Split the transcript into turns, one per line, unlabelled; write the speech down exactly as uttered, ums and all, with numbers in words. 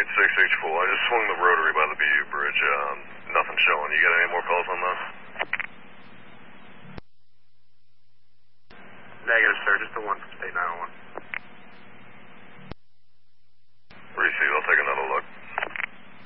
eight six H four. I just swung the rotary by the B U bridge. Um, nothing showing. You got any more calls on this?
Negative, sir. Just the one from State nine oh one.